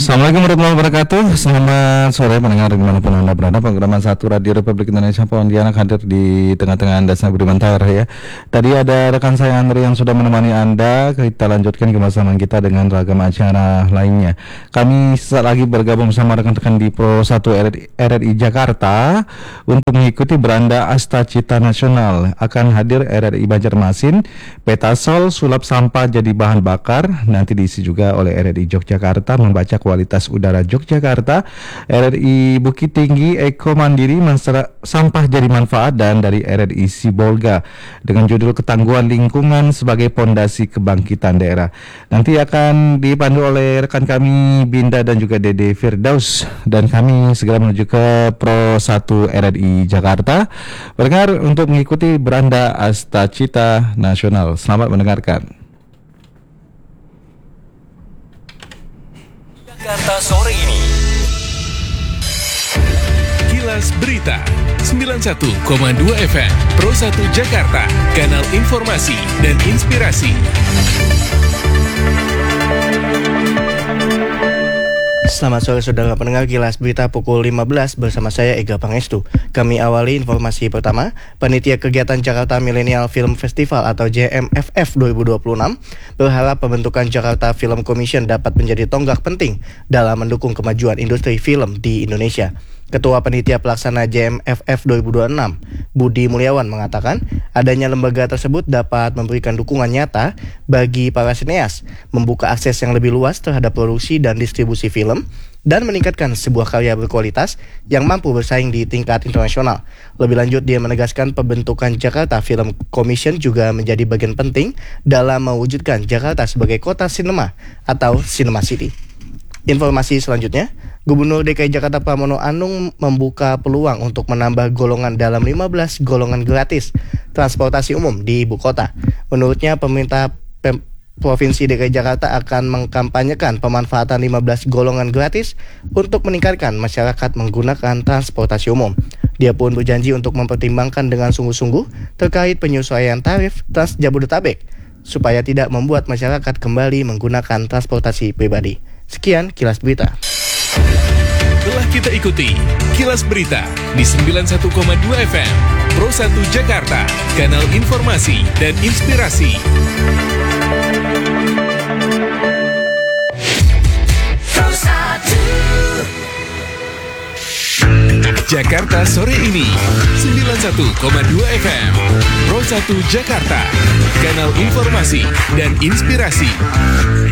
Assalamualaikum warahmatullahi wabarakatuh. Selamat sore pendengar dimanapun Anda berada. Program 1 Radio Republik Indonesia Pontianak hadir di tengah-tengah Anda. Saya Budiman Tahir ya. Tadi ada rekan saya Andri yang sudah menemani Anda. Kita lanjutkan kebersamaan kita dengan ragam acara lainnya. Kami sesaat lagi bergabung bersama rekan-rekan di Pro 1 RRI Jakarta untuk mengikuti Beranda Asta Cita Nasional. Akan hadir RRI Banjarmasin, Petasol, sulap sampah jadi bahan bakar. Nanti diisi juga oleh RRI Yogyakarta, membaca kualitas udara Yogyakarta, RRI Bukit Tinggi, Eko Mandiri, sampah jadi manfaat, dan dari RRI Sibolga dengan judul Ketangguhan Lingkungan sebagai Pondasi Kebangkitan Daerah. Nanti akan dipandu oleh rekan kami Binda dan juga Dede Firdaus, dan kami segera menuju ke Pro 1 RRI Jakarta mendengar untuk mengikuti Beranda Asta Cita Nasional. Selamat mendengarkan. Jakarta sore ini. Kilas Berita 91,2 FM Pro 1 Jakarta, kanal informasi dan inspirasi. Selamat sore saudara pendengar Kilas Berita pukul 15 bersama saya Ega Pangestu. Kami awali informasi pertama. Panitia Kegiatan Jakarta Millennial Film Festival atau JMFF 2026 berharap pembentukan Jakarta Film Commission dapat menjadi tonggak penting dalam mendukung kemajuan industri film di Indonesia. Ketua Panitia Pelaksana JMFF 2026, Budi Mulyawan mengatakan adanya lembaga tersebut dapat memberikan dukungan nyata bagi para sineas, membuka akses yang lebih luas terhadap produksi dan distribusi film, dan meningkatkan sebuah karya berkualitas yang mampu bersaing di tingkat internasional. Lebih lanjut, dia menegaskan pembentukan Jakarta Film Commission juga menjadi bagian penting dalam mewujudkan Jakarta sebagai kota sinema atau Cinema City. Informasi selanjutnya, Gubernur DKI Jakarta Pramono Anung membuka peluang untuk menambah golongan dalam 15 golongan gratis transportasi umum di ibu kota. Menurutnya, pemerintah Provinsi DKI Jakarta akan mengkampanyekan pemanfaatan 15 golongan gratis untuk meningkatkan masyarakat menggunakan transportasi umum. Dia pun berjanji untuk mempertimbangkan dengan sungguh-sungguh terkait penyesuaian tarif Trans Jabodetabek supaya tidak membuat masyarakat kembali menggunakan transportasi pribadi. Sekian Kilas Berita. Telah kita ikuti Kilas Berita di 91,2 FM Pro 1 Jakarta, kanal informasi dan inspirasi. Pro 1 Jakarta sore ini 91,2 FM Pro 1 Jakarta, kanal informasi dan inspirasi.